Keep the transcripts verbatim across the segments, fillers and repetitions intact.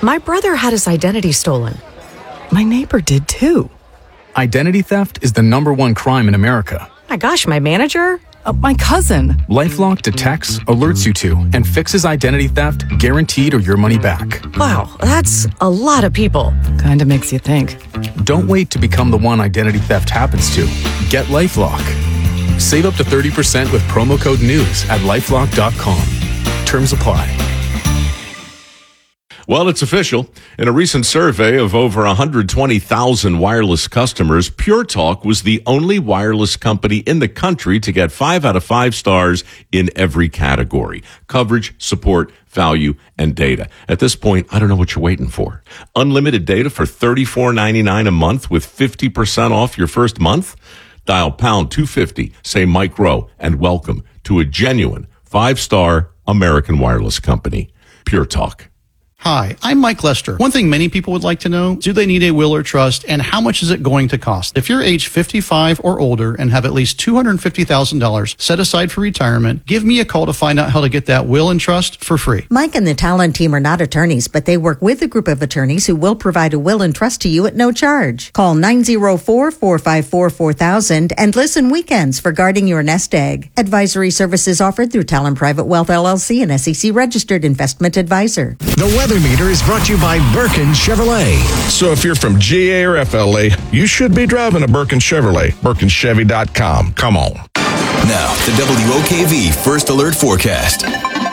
My brother had his identity stolen. My neighbor did too. Identity theft is the number one crime in America. My gosh, my manager? Uh, my cousin. LifeLock detects, alerts you to, and fixes identity theft guaranteed or your money back. Wow, that's a lot of people. Kinda makes you think. Don't wait to become the one identity theft happens to. Get LifeLock. Save up to thirty percent with promo code NEWS at lifelock dot com. Terms apply. Well, it's official. In a recent survey of over one hundred twenty thousand wireless customers, Pure Talk was the only wireless company in the country to get five out of five stars in every category: coverage, support, value, and data. At this point, I don't know what you're waiting for. Unlimited data for thirty-four ninety-nine a month with fifty percent off your first month? Dial pound two fifty, say Mike Rowe, and welcome to a genuine five-star American wireless company. Pure Talk. Hi, I'm Mike Lester. One thing many people would like to know, do they need a will or trust, and how much is it going to cost? If you're age fifty-five or older and have at least two hundred fifty thousand dollars set aside for retirement, give me a call to find out how to get that will and trust for free. Mike and the Talon team are not attorneys, but they work with a group of attorneys who will provide a will and trust to you at no charge. Call nine oh four, four five four, four thousand and listen weekends for guarding your nest egg. Advisory services offered through Talon Private Wealth L L C, an S E C registered investment advisor. The weather meter is brought to you by Birkin Chevrolet. So if you're from G A or F L A, you should be driving a Birkin Chevrolet. Birkin Chevy dot com. Come on. Now, the W O K V First Alert Forecast.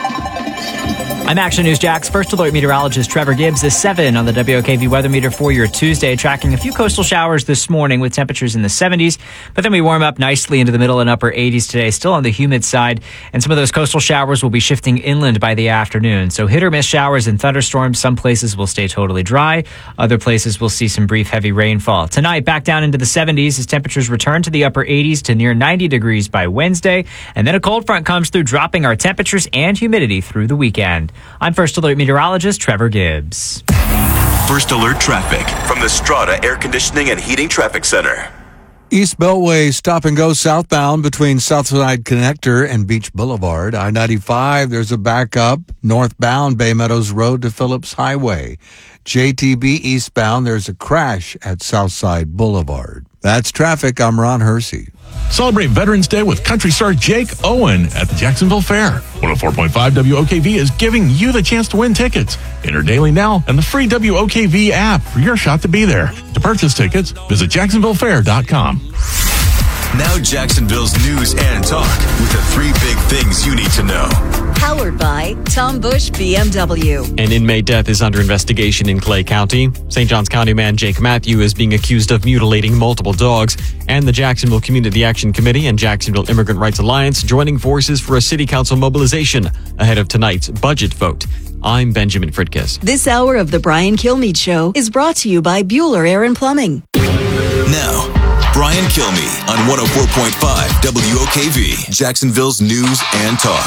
I'm Action News Jack's First Alert meteorologist Trevor Gibbs is seven on the W O K V weather meter for your Tuesday, tracking a few coastal showers this morning with temperatures in the seventies, but then we warm up nicely into the middle and upper eighties today, still on the humid side, and some of those coastal showers will be shifting inland by the afternoon. So hit or miss showers and thunderstorms. Some places will stay totally dry. Other places will see some brief heavy rainfall. Tonight, back down into the seventies as temperatures return to the upper eighties to near ninety degrees by Wednesday, and then a cold front comes through, dropping our temperatures and humidity through the weekend. I'm First Alert meteorologist Trevor Gibbs. First Alert traffic from the Strata Air Conditioning and Heating Traffic Center. East Beltway stop and go southbound between Southside Connector and Beach Boulevard. I ninety-five, there's a backup northbound Bay Meadows Road to Phillips Highway. J T B eastbound, there's a crash at Southside Boulevard. That's traffic. I'm Ron Hersey. Celebrate Veterans Day with country star Jake Owen at the Jacksonville Fair. one oh four point five W O K V is giving you the chance to win tickets. Enter daily now and the free W O K V app for your shot to be there. To purchase tickets, visit jacksonville fair dot com. Now Jacksonville's news and talk with the three big things you need to know. Powered by Tom Bush B M W. An inmate death is under investigation in Clay County. Saint Johns County man Jake Matthew is being accused of mutilating multiple dogs. And the Jacksonville Community Action Committee and Jacksonville Immigrant Rights Alliance joining forces for a city council mobilization ahead of tonight's budget vote. I'm Benjamin Fritkiss. This hour of the Brian Kilmeade Show is brought to you by Bueller Air and Plumbing. Now, Brian Kilmeade on one oh four point five W O K V, Jacksonville's news and talk.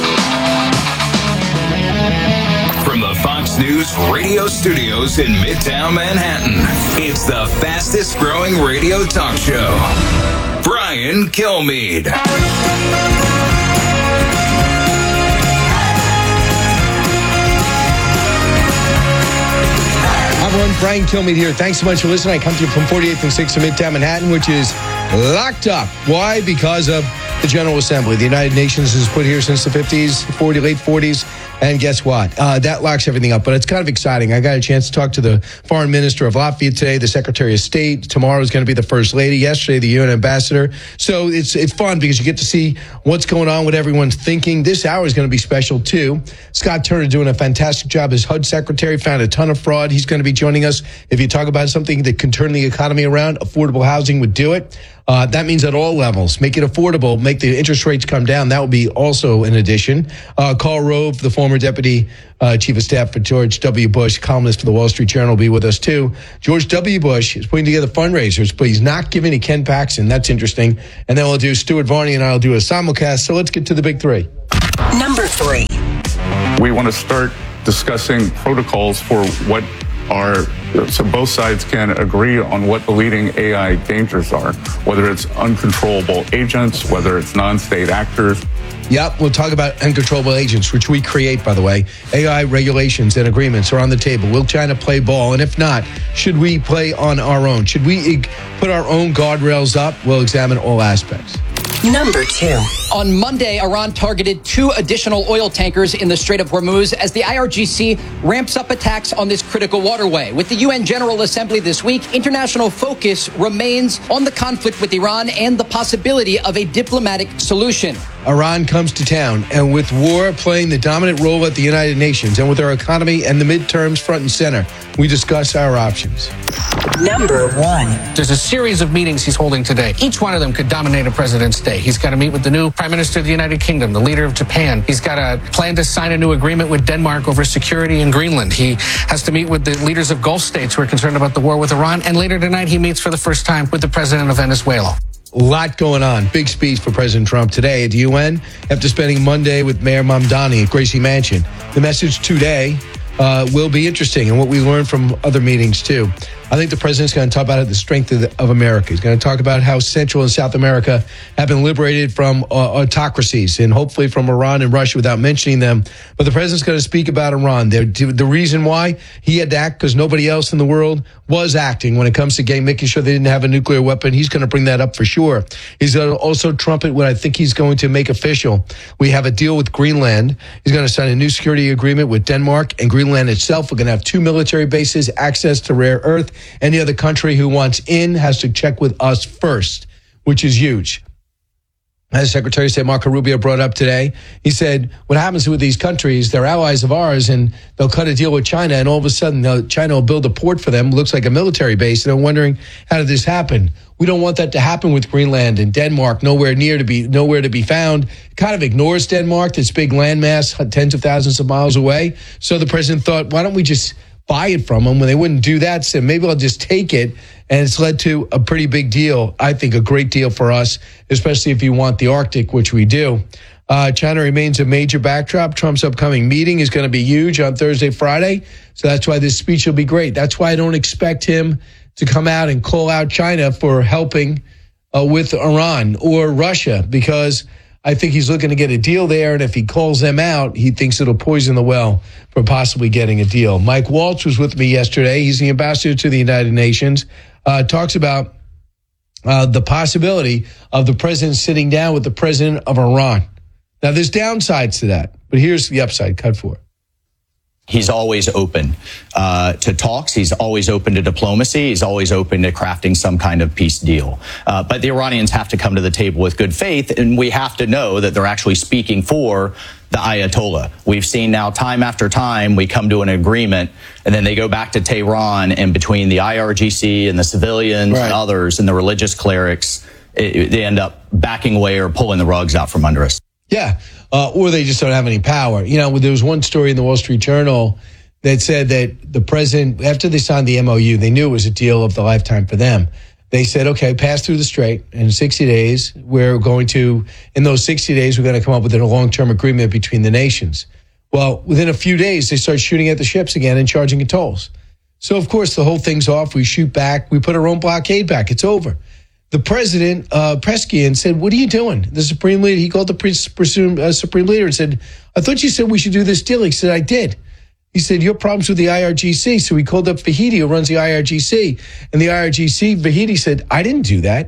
From the Fox News radio studios in Midtown Manhattan, it's the fastest growing radio talk show. Brian Kilmeade. Everyone, Brian Kilmeade here. Thanks so much for listening. I come to you from forty-eighth and sixth in Midtown Manhattan, which is locked up. Why? Because of the General Assembly. The United Nations has put here since the fifties, forty, late forties. And guess what? Uh, that locks everything up. But it's kind of exciting. I got a chance to talk to the Foreign Minister of Latvia today, the Secretary of State. Tomorrow is going to be the First Lady. Yesterday, the U N Ambassador. So it's it's fun because you get to see what's going on, what everyone's thinking. This hour is going to be special, too. Scott Turner doing a fantastic job as H U D Secretary. Found a ton of fraud. He's going to be joining us. If you talk about something that can turn the economy around, affordable housing would do it. Uh, that means at all levels, make it affordable, make the interest rates come down. That would be also an addition. Uh, Karl Rove, the former deputy uh, chief of staff for George W. Bush, columnist for the Wall Street Journal, will be with us too. George W. Bush is putting together fundraisers, but he's not giving to Ken Paxton. That's interesting. And then we'll do Stuart Varney and I'll do a simulcast. So let's get to the big three. Number three. We want to start discussing protocols for what are, so both sides can agree on what the leading A I dangers are, whether it's uncontrollable agents, whether it's non-state actors. Yep, we'll talk about uncontrollable agents, which we create, by the way. A I regulations and agreements are on the table. Will China play ball? And if not, should we play on our own? Should we put our own guardrails up? We'll examine all aspects. Number two. On Monday, Iran targeted two additional oil tankers in the Strait of Hormuz as the I R G C ramps up attacks on this critical waterway. With the U N General Assembly this week, international focus remains on the conflict with Iran and the possibility of a diplomatic solution. Iran comes to town, and with war playing the dominant role at the United Nations and with our economy and the midterms front and center, we discuss our options. Number one. There's a series of meetings he's holding today. Each one of them could dominate a president's day. He's got to meet with the new Prime Minister of the United Kingdom, the leader of Japan. He's got a plan to sign a new agreement with Denmark over security in Greenland. He has to meet with the leaders of Gulf states who are concerned about the war with Iran. And later tonight, he meets for the first time with the president of Venezuela. A lot going on. Big speech for President Trump today at the U N after spending Monday with Mayor Mamdani at Gracie Mansion. The message today uh, will be interesting and what we learned from other meetings, too. I think the president's going to talk about the strength of, the, of America. He's going to talk about how Central and South America have been liberated from uh, autocracies and hopefully from Iran and Russia without mentioning them. But the president's going to speak about Iran. The, the reason why he had to act because nobody else in the world was acting when it comes to getting, making sure they didn't have a nuclear weapon. He's going to bring that up for sure. He's going to also trumpet what I think he's going to make official. We have a deal with Greenland. He's going to sign a new security agreement with Denmark and Greenland itself. We're going to have two military bases, access to rare earth. Any other country who wants in has to check with us first, which is huge. As Secretary of State Marco Rubio brought up today, he said, what happens with these countries, they're allies of ours, and they'll cut a deal with China, and all of a sudden China will build a port for them, looks like a military base, and they're wondering, how did this happen? We don't want that to happen with Greenland and Denmark, nowhere near to be nowhere to be found. It kind of ignores Denmark, this big landmass, tens of thousands of miles away. So the president thought, why don't we just buy it from them? When they wouldn't do that, said maybe I'll just take it. And it's led to a pretty big deal. I think a great deal for us, especially if you want the Arctic, which we do. Uh, China remains a major backdrop. Trump's upcoming meeting is going to be huge on Thursday, Friday. So that's why this speech will be great. That's why I don't expect him to come out and call out China for helping uh, with Iran or Russia, because I think he's looking to get a deal there, and if he calls them out, he thinks it'll poison the well for possibly getting a deal. Mike Waltz was with me yesterday. He's the ambassador to the United Nations. Uh, talks about uh, the possibility of the president sitting down with the president of Iran. Now, there's downsides to that, but here's the upside. Cut four. He's always open uh, to talks. He's always open to diplomacy. He's always open to crafting some kind of peace deal. Uh, but the Iranians have to come to the table with good faith, and we have to know that they're actually speaking for the Ayatollah. We've seen now time after time we come to an agreement, and then they go back to Tehran, and between the I R G C and the civilians right. and others and the religious clerics, it, they end up backing away or pulling the rugs out from under us. Yeah. Uh, or they just don't have any power. You know, there was one story in the Wall Street Journal that said that the president, after they signed the M O U, they knew it was a deal of the lifetime for them. They said, okay, pass through the strait. In sixty days, we're going to, in those sixty days, we're going to come up with a long-term agreement between the nations. Well, within a few days, they start shooting at the ships again and charging tolls. So, of course, the whole thing's off. We shoot back. We put our own blockade back. It's over. The president, uh, Peskian, said, what are you doing? The Supreme Leader, he called the pre- presumed, uh, Supreme Leader and said, I thought you said we should do this deal. He said, I did. He said, your problem's with the I R G C. So he called up Vahidi, who runs the I R G C. And the I R G C, Vahidi said, I didn't do that.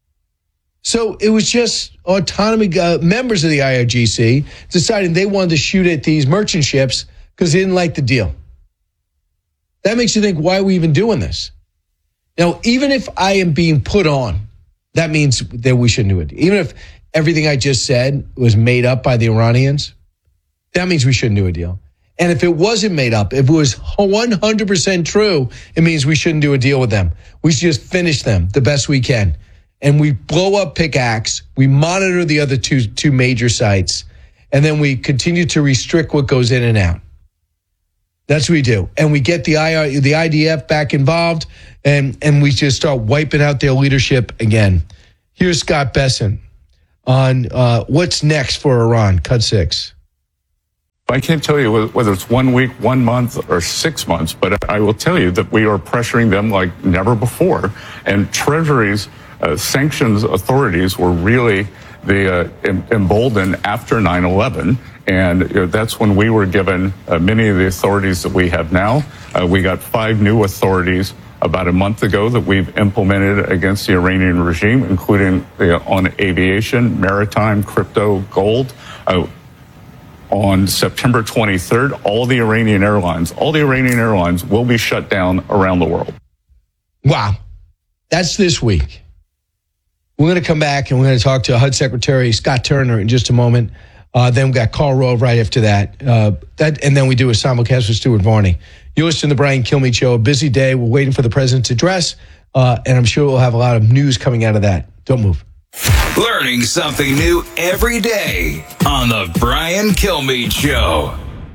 So it was just autonomy uh, members of the I R G C deciding they wanted to shoot at these merchant ships because they didn't like the deal. That makes you think, why are we even doing this? Now, even if I am being put on, that means that we shouldn't do it. Even if everything I just said was made up by the Iranians, that means we shouldn't do a deal. And if it wasn't made up, if it was one hundred percent true, it means we shouldn't do a deal with them. We should just finish them the best we can. And we blow up Pickaxe, we monitor the other two two major sites, and then we continue to restrict what goes in and out. That's what we do. And we get the I R, the I D F back involved, and, and we just start wiping out their leadership again. Here's Scott Besson on uh, what's next for Iran. Cut six. I can't tell you whether it's one week, one month, or six months, but I will tell you that we are pressuring them like never before. And Treasury's uh, sanctions authorities were really the uh, em- emboldened after nine eleven. And you know, that's when we were given uh, many of the authorities that we have now. Uh, we got five new authorities about a month ago that we've implemented against the Iranian regime, including uh, on aviation, maritime, crypto, gold. Uh, On September twenty-third, all the Iranian airlines, all the Iranian airlines will be shut down around the world. Wow. That's this week. We're going to come back and we're going to talk to H U D Secretary Scott Turner in just a moment. Uh, then we got Karl Rove right after that. Uh, that. And then we do a simulcast with Stuart Varney. You listen to the Brian Kilmeade Show. A busy day. We're waiting for the president's address. Uh, and I'm sure we'll have a lot of news coming out of that. Don't move. Learning something new every day on the Brian Kilmeade Show.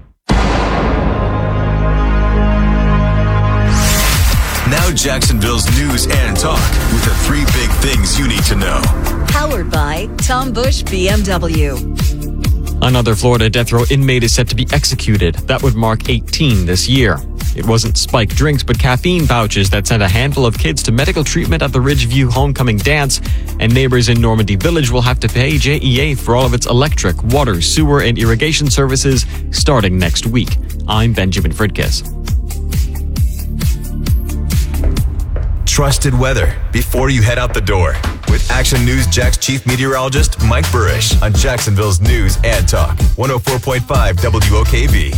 Now Jacksonville's news and talk with the three big things you need to know. Powered by Tom Bush B M W. Another Florida death row inmate is set to be executed. That would mark eighteen this year. It wasn't spiked drinks, but caffeine pouches that sent a handful of kids to medical treatment at the Ridgeview Homecoming Dance. And neighbors in Normandy Village will have to pay J E A for all of its electric, water, sewer, and irrigation services starting next week. I'm Benjamin Fridkiss. Trusted weather before you head out the door with Action News Jack's chief meteorologist Mike Burrish on Jacksonville's News and Talk one oh four point five W O K V.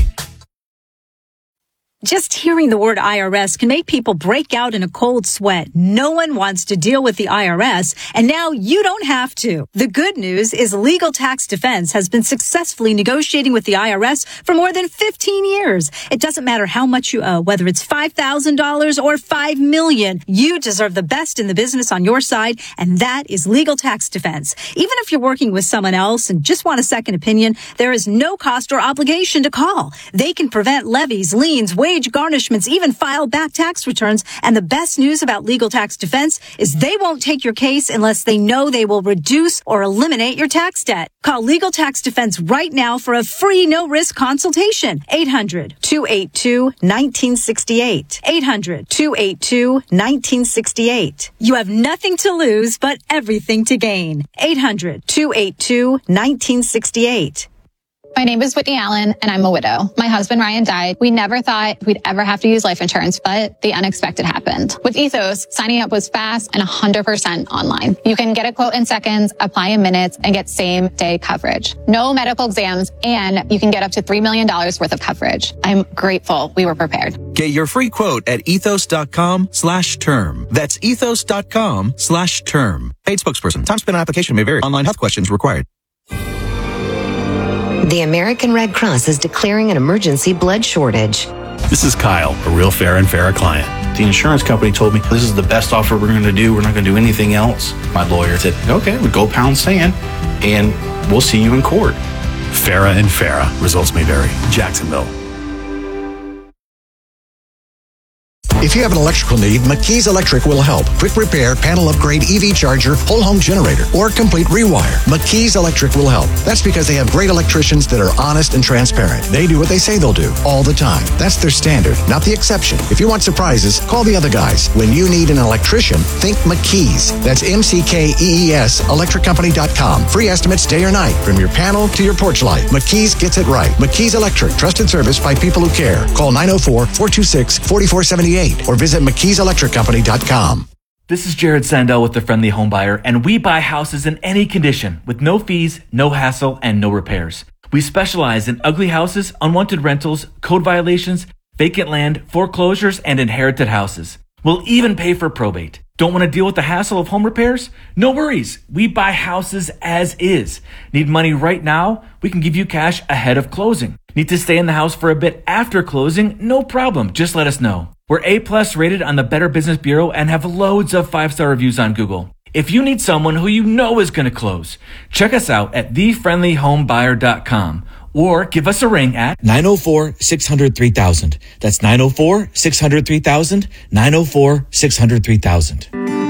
Just hearing the word I R S can make people break out in a cold sweat. No one wants to deal with the I R S, and now you don't have to. The good news is Legal Tax Defense has been successfully negotiating with the I R S for more than fifteen years. It doesn't matter how much you owe, whether it's five thousand dollars or five million dollars. You deserve the best in the business on your side, and that is Legal Tax Defense. Even if you're working with someone else and just want a second opinion, there is no cost or obligation to call. They can prevent levies, liens, wage garnishments, even file back tax returns. And the best news about Legal Tax Defense is they won't take your case unless they know they will reduce or eliminate your tax debt. Call Legal Tax Defense right now for a free no-risk consultation. eight hundred, two eight two, one nine six eight. eight hundred, two eight two, one nine six eight. You have nothing to lose, but everything to gain. eight hundred, two eight two, one nine six eight. My name is Whitney Allen, and I'm a widow. My husband, Ryan, died. We never thought we'd ever have to use life insurance, but the unexpected happened. With Ethos, signing up was fast and one hundred percent online. You can get a quote in seconds, apply in minutes, and get same-day coverage. No medical exams, and you can get up to three million dollars worth of coverage. I'm grateful we were prepared. Get your free quote at ethos.com slash term. That's ethos.com slash term. Paid spokesperson. Time spent on application may vary. Online health questions required. The American Red Cross is declaring an emergency blood shortage. This is Kyle, a real fair and fair client. The insurance company told me this is the best offer we're going to do. We're not going to do anything else. My lawyer said, okay, we go pound sand and we'll see you in court. Farah and Farah. Results may vary. Jacksonville. If you have an electrical need, McKees Electric will help. Quick repair, panel upgrade, E V charger, whole home generator, or complete rewire. McKees Electric will help. That's because they have great electricians that are honest and transparent. They do what they say they'll do all the time. That's their standard, not the exception. If you want surprises, call the other guys. When you need an electrician, think McKees. That's M C K E E S electric company dot com. Free estimates day or night, from your panel to your porch light. McKees gets it right. McKees Electric, trusted service by people who care. Call nine oh four, four two six, four four seven eight or visit McKees electric company dot com. This is Jared Sandell with The Friendly Home Buyer, and we buy houses in any condition with no fees, no hassle, and no repairs. We specialize in ugly houses, unwanted rentals, code violations, vacant land, foreclosures, and inherited houses. We'll even pay for probate. Don't want to deal with the hassle of home repairs? No worries. We buy houses as is. Need money right now? We can give you cash ahead of closing. Need to stay in the house for a bit after closing? No problem. Just let us know. We're A-plus rated on the Better Business Bureau and have loads of five-star reviews on Google. If you need someone who you know is going to close, check us out at the friendly home buyer dot com or give us a ring at nine oh four, six hundred, three thousand. That's nine oh four, six hundred, three thousand, nine oh four, six hundred, three thousand.